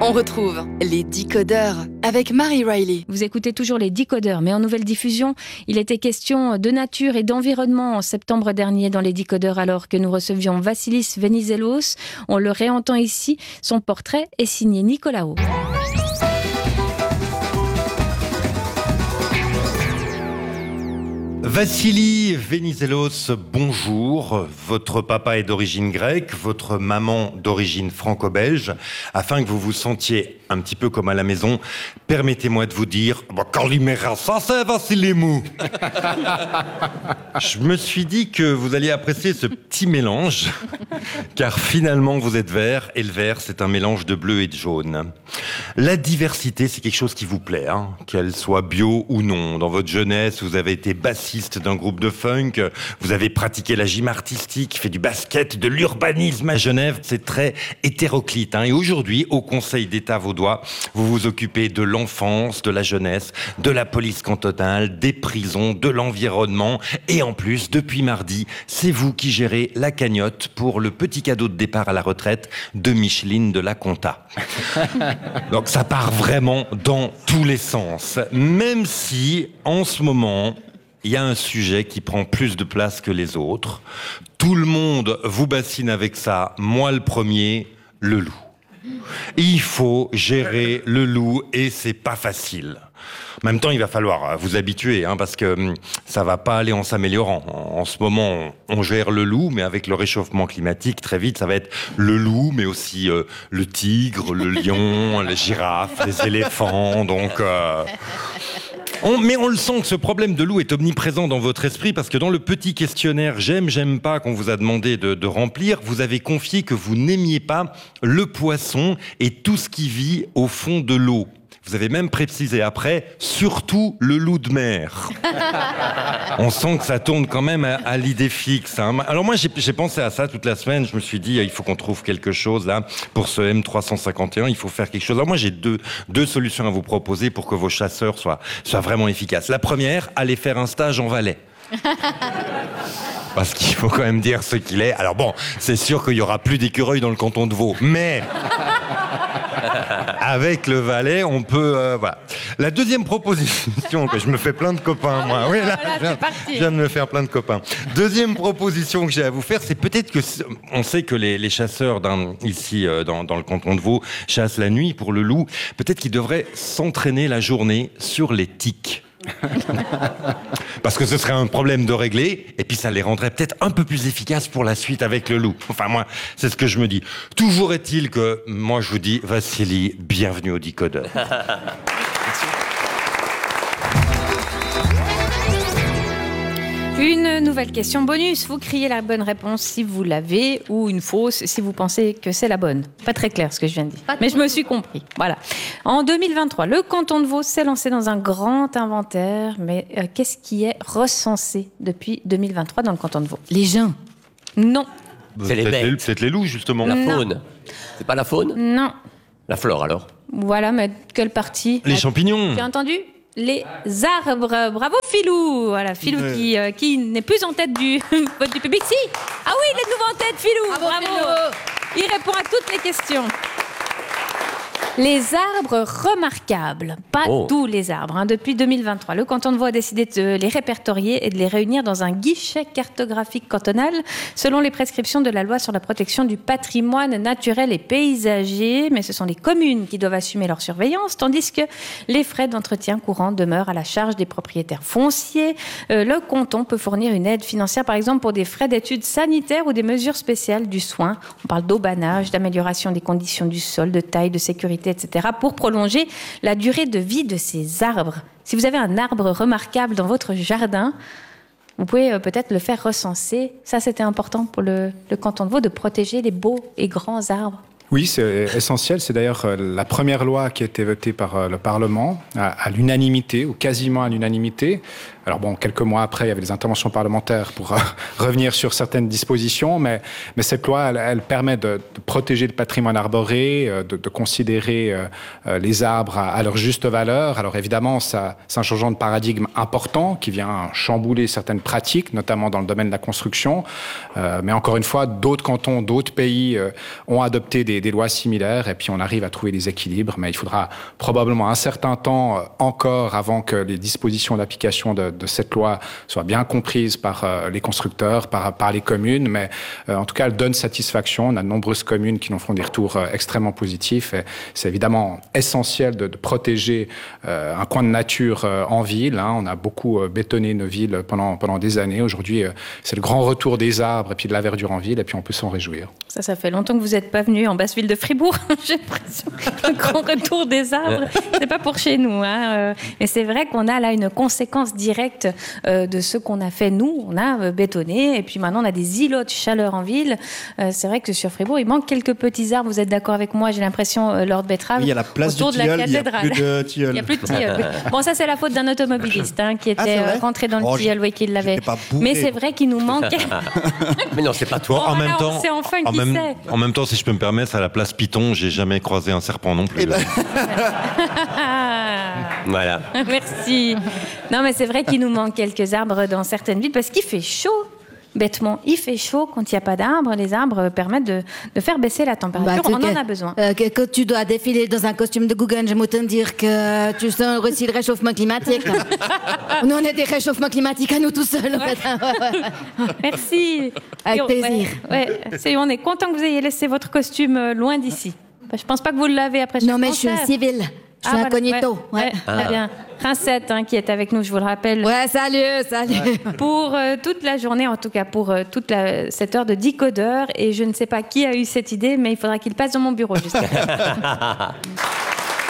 On retrouve les Décodeurs avec Marie Riley. Vous écoutez toujours les Décodeurs, mais en nouvelle diffusion, il était question de nature et d'environnement en septembre dernier dans les Décodeurs, alors que nous recevions Vassilis Venizelos. On le réentend ici, son portrait est signé Nicolaou. Vassilis Venizelos, bonjour. Votre papa est d'origine grecque, votre maman d'origine franco-belge. Afin que vous vous sentiez un petit peu comme à la maison, permettez-moi de vous dire Kalimera, ça c'est Vassilis Mou. Je me suis dit que vous alliez apprécier ce petit mélange, car finalement vous êtes vert, et le vert c'est un mélange de bleu et de jaune. La diversité, c'est quelque chose qui vous plaît, qu'elle soit bio ou non. Dans votre jeunesse, vous avez été bassiste d'un groupe de funk, vous avez pratiqué la gym artistique, fait du basket, de l'urbanisme à Genève. C'est très hétéroclite. Et aujourd'hui, au Conseil d'État vaudois, vous vous occupez de l'enfance, de la jeunesse, de la police cantonale, des prisons, de l'environnement. Et en plus, depuis mardi, c'est vous qui gérez la cagnotte pour le petit cadeau de départ à la retraite de Micheline de la Conta. Donc ça part vraiment dans tous les sens. Même si, en ce moment, il y a un sujet qui prend plus de place que les autres. Tout le monde vous bassine avec ça, moi le premier, le loup. Il faut gérer le loup et c'est pas facile. En même temps, il va falloir vous habituer, parce que ça va pas aller en s'améliorant. En ce moment, on gère le loup, mais avec le réchauffement climatique, très vite, ça va être le loup, mais aussi le tigre, le lion, les girafes, les éléphants, donc... Mais on le sent que ce problème de loup est omniprésent dans votre esprit, parce que dans le petit questionnaire j'aime pas qu'on vous a demandé de remplir, vous avez confié que vous n'aimiez pas le poisson et tout ce qui vit au fond de l'eau. Vous avez même précisé après, surtout le loup de mer. On sent que ça tourne quand même à l'idée fixe. Alors moi, j'ai pensé à ça toute la semaine. Je me suis dit, il faut qu'on trouve quelque chose là pour ce M351. Il faut faire quelque chose. Alors moi, j'ai deux solutions à vous proposer pour que vos chasseurs soient vraiment efficaces. La première, allez faire un stage en Valais. Parce qu'il faut quand même dire ce qu'il est. Alors bon, c'est sûr qu'il y aura plus d'écureuils dans le canton de Vaud, mais... Avec le Valais, on peut... voilà. La deuxième proposition, que je me fais plein de copains, moi. Oui, là, je viens de me faire plein de copains. Deuxième proposition que j'ai à vous faire, c'est peut-être que... On sait que les chasseurs ici, dans le canton de Vaud, chassent la nuit pour le loup. Peut-être qu'ils devraient s'entraîner la journée sur les tiques. Parce que ce serait un problème de régler, et puis ça les rendrait peut-être un peu plus efficaces pour la suite avec le loup. Enfin, moi, c'est ce que je me dis. Toujours est-il que, moi, je vous dis, Vassilis, bienvenue au Décodeur. Une nouvelle question bonus. Vous criez la bonne réponse si vous l'avez, ou une fausse si vous pensez que c'est la bonne. Pas très clair ce que je viens de dire, mais je me suis compris. Voilà. En 2023, le canton de Vaud s'est lancé dans un grand inventaire. Mais qu'est-ce qui est recensé depuis 2023 dans le canton de Vaud? Les gens? Non. C'est les bêtes. Peut-être les loups, justement. La faune. C'est pas la faune? Non. La flore, alors? Voilà, mais quelle partie? Les champignons. Tu as entendu? Les arbres. Bravo Philou. Voilà, Philou qui n'est plus en tête du vote du public. Si. Ah oui, il est de nouveau en tête, Philou. Bravo. Il répond à toutes les questions. Les arbres remarquables, pas tous les arbres. Depuis 2023, le canton de Vaud a décidé de les répertorier et de les réunir dans un guichet cartographique cantonal selon les prescriptions de la loi sur la protection du patrimoine naturel et paysager. Mais ce sont les communes qui doivent assumer leur surveillance, tandis que les frais d'entretien courant demeurent à la charge des propriétaires fonciers. Le canton peut fournir une aide financière, par exemple, pour des frais d'études sanitaires ou des mesures spéciales du soin. On parle d'aubanage, d'amélioration des conditions du sol, de taille, de sécurité, etc., pour prolonger la durée de vie de ces arbres. Si vous avez un arbre remarquable dans votre jardin, vous pouvez peut-être le faire recenser. Ça, c'était important pour le canton de Vaud, de protéger les beaux et grands arbres. Oui, c'est essentiel. C'est d'ailleurs la première loi qui a été votée par le Parlement à l'unanimité, ou quasiment à l'unanimité. Alors bon, quelques mois après, il y avait des interventions parlementaires pour revenir sur certaines dispositions, mais cette loi, elle permet de protéger le patrimoine arboré, de considérer les arbres à leur juste valeur. Alors évidemment, c'est un changement de paradigme important qui vient chambouler certaines pratiques, notamment dans le domaine de la construction. Mais encore une fois, d'autres cantons, d'autres pays ont adopté des lois similaires et puis on arrive à trouver des équilibres, mais il faudra probablement un certain temps encore avant que les dispositions d'application de cette loi soient bien comprises par les constructeurs, par les communes, mais en tout cas, elle donne satisfaction. On a de nombreuses communes qui nous font des retours extrêmement positifs et c'est évidemment essentiel de protéger un coin de nature en ville. On a beaucoup bétonné nos villes pendant des années. Aujourd'hui, c'est le grand retour des arbres et puis de la verdure en ville et puis on peut s'en réjouir. Ça fait longtemps que vous n'êtes pas venu en basse ville de Fribourg. J'ai l'impression que le grand retour des arbres, c'est pas pour chez nous. Mais c'est vrai qu'on a là une conséquence directe de ce qu'on a fait nous. On a bétonné et puis maintenant on a des îlots de chaleur en ville. C'est vrai que sur Fribourg, il manque quelques petits arbres. Vous êtes d'accord avec moi? J'ai l'impression, Lord Betrave, il y a la place autour du de tilleul, la cathédrale. Il n'y a plus de tilleul. Bon, ça c'est la faute d'un automobiliste qui était rentré dans le tilleul, qui l'avait. Mais c'est vrai qu'il nous manque. Mais non, c'est pas toi. En même temps, c'est enfin en même temps, si je peux me permettre, à la place Python, j'ai jamais croisé un serpent non plus. Voilà. Merci. Non, mais c'est vrai qu'il nous manque quelques arbres dans certaines villes parce qu'il fait chaud. Bêtement, il fait chaud quand il n'y a pas d'arbres. Les arbres permettent de faire baisser la température. On en a besoin. Quand tu dois défiler dans un costume de Guggen, j'aime autant dire que tu sens aussi le réchauffement climatique. Nous, on est des réchauffements climatiques à nous tout seuls. En fait. Merci. Avec plaisir. On est content que vous ayez laissé votre costume loin d'ici. Je ne pense pas que vous l'avez après chaque Non, mais concert. je suis civile. Je suis incognito. Très bien. Princette, qui est avec nous, je vous le rappelle. Ouais, salut. Pour toute la journée, en tout cas pour toute cette heure de décodeur. Et je ne sais pas qui a eu cette idée, mais il faudra qu'il passe dans mon bureau jusqu'à